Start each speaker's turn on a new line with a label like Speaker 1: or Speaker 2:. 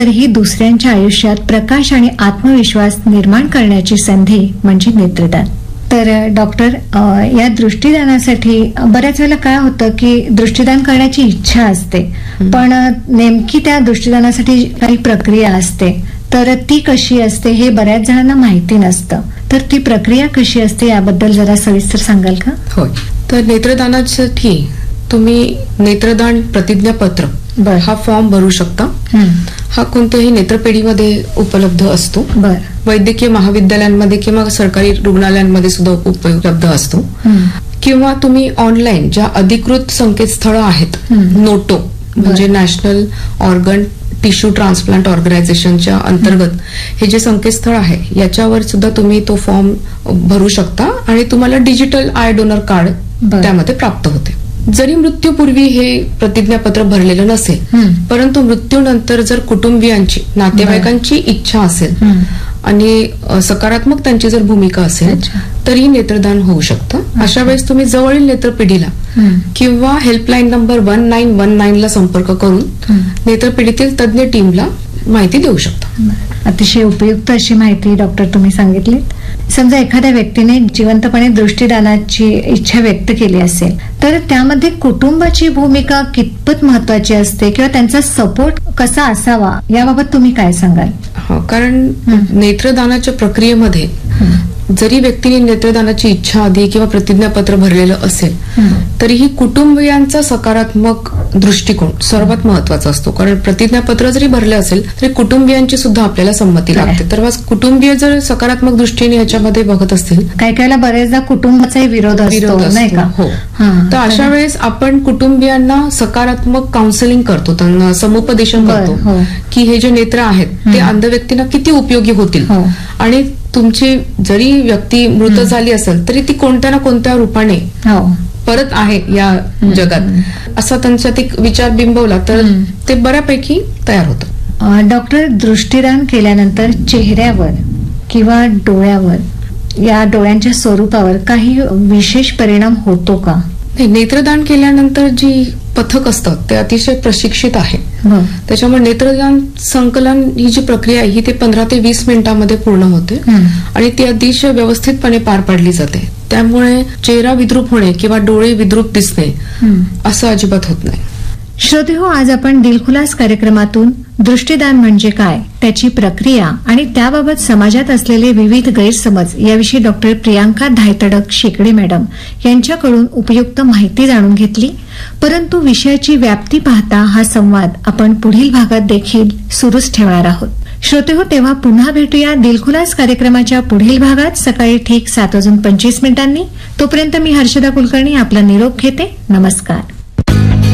Speaker 1: तर ही दुसऱ्यांच्या आयुष्यात प्रकाश आणि आत्मविश्वास निर्माण करण्याची संधी म्हणजे नेत्रदान. तर डॉक्टर, या दृष्टीदानासाठी बऱ्याच वेळेला काय होतं की दृष्टीदान करण्याची इच्छा असते, पण नेमकी त्या दृष्टीदानासाठी काही प्रक्रिया असते, तर ती कशी असते हे बऱ्याच जणांना माहिती नसतं. तर ती प्रक्रिया कशी असते याबद्दल जरा सविस्तर सांगाल का?
Speaker 2: होय. तर नेत्रदानासाठी तुम्ही नेत्रदान प्रतिज्ञापत्र हा फॉर्म भरू शकता. हा कोणत्याही नेत्रपेढीमध्ये उपलब्ध असतो. वैद्यकीय महाविद्यालयांमध्ये किंवा सरकारी रुग्णालयांमध्ये सुद्धा उपलब्ध असतो. किंवा तुम्ही ऑनलाईन ज्या अधिकृत संकेतस्थळ आहेत, नोटो म्हणजे नॅशनल ऑर्गन टिश्यू ट्रान्सप्लांट ऑर्गनायझेशनच्या अंतर्गत हे जे संकेतस्थळ आहे याच्यावर सुद्धा तुम्ही तो फॉर्म भरू शकता आणि तुम्हाला डिजिटल आय डोनर कार्ड त्यामध्ये प्राप्त होते. जरी मृत्यूपूर्वी हे प्रतिज्ञापत्र भरलेलं नसेल, परंतु मृत्यूनंतर जर कुटुंबियांची, नातेवाईकांची इच्छा असेल आणि सकारात्मक त्यांची जर भूमिका असेल तरी नेत्रदान होऊ शकतं. अशा वेळेस तुम्ही जवळील नेत्रपेढीला किंवा हेल्पलाईन नंबर 1919 ला संपर्क करून नेत्रपेढीतील तज्ञ टीमला माहिती देऊ शकता.
Speaker 1: अतिशय उपयुक्त अशी माहिती डॉक्टर तुम्ही सांगितली. समजा एखाद्या व्यक्तीने जिवंतपणे दृष्टीदानाची इच्छा व्यक्त केली असेल, तर त्यामध्ये कुटुंबाची भूमिका कितपत महत्वाची असते किंवा त्यांचा सपोर्ट कसा असावा याबाबत तुम्ही काय सांगाल?
Speaker 2: कारण नेत्रदानाच्या प्रक्रियेमध्ये जरी व्यक्तीने नेत्रदानाची इच्छा आधी किंवा प्रतिज्ञापत्र भरलेलं असेल तरीही कुटुंबियांचा सकारात्मक दृष्टिकोन सर्वात महत्वाचा असतो. कारण प्रतिज्ञापत्र जरी भरले असेल तरी कुटुंबियांची सुद्धा आपल्याला संमती लागते. तर कुटुंबीय जर सकारात्मक दृष्टीने याच्यामध्ये बघत असतील,
Speaker 1: काही काहीला बरेचदा कुटुंबाचाही विरोध असतो नाही का?
Speaker 2: हो. तर अशा वेळेस आपण कुटुंबियांना सकारात्मक काउन्सिलिंग करतो, त्यांना समुपदेशन करतो की हे जे नेत्र आहेत ते अंध व्यक्तींना किती उपयोगी होतील आणि तुमची जरी व्यक्ती मृत झाली असेल तरी ती कोणत्या ना कोणत्या रूपाने परत आहे या जगात, असा त्यांच्यात एक विचार बिंबवला तर ते बऱ्यापैकी तयार होतं.
Speaker 1: डॉक्टर, दृष्टीदान केल्यानंतर चेहऱ्यावर किंवा डोळ्यावर, या डोळ्यांच्या स्वरूपावर काही विशेष परिणाम होतो का?
Speaker 2: नेत्रदान केल्यानंतर जी पथक असतं ते अतिशय प्रशिक्षित आहे. त्याच्यामुळे नेत्रदान संकलन ही जी प्रक्रिया आहे ही ते 15 ते 20 मिनिटांमध्ये पूर्ण होते आणि ती अतिशय व्यवस्थितपणे पार पाडली जाते. त्यामुळे चेहरा विद्रूप होणे किंवा डोळे विद्रूप दिसणे असं अजिबात होत नाही.
Speaker 1: श्रोतेहो, आज आपण दिलखुलास कार्यक्रमातून दृष्टीदान म्हणजे काय, त्याची प्रक्रिया आणि त्याबाबत समाजात असलेले विविध गैरसमज याविषयी डॉक्टर प्रियांका धायतडक शेकडे मॅडम यांच्याकडून उपयुक्त माहिती जाणून घेतली. परंतु विषयाची व्याप्ती पाहता हा संवाद आपण पुढील भागात देखील सुरूच ठेवणार आहोत. श्रोतेहो, तेव्हा पुन्हा भेटूया दिलखुलास कार्यक्रमाच्या पुढील भागात सकाळी ठीक 7:25 तोपर्यंत मी हर्षदा कुलकर्णी आपला निरोप घेते. नमस्कार.